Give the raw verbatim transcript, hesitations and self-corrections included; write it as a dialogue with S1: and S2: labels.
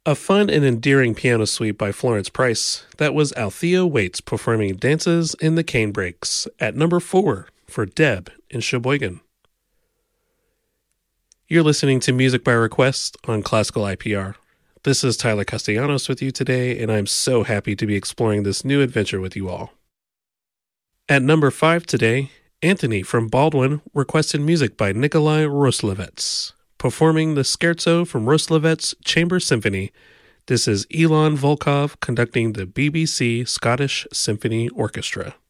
S1: A fun and endearing piano suite by Florence Price. That was Althea Waits performing Dances in the Canebrakes at number four for Deb in Sheboygan. You're listening to Music by Request on Classical I P R. This is Tyler Castellanos with you today, and I'm so happy to be exploring this new adventure with you all. At number five today, Anthony from Baldwin requested music by Nikolai Roslevets, performing the Scherzo from Roslevets Chamber Symphony. This is Ilan Volkov conducting the B B C Scottish Symphony Orchestra.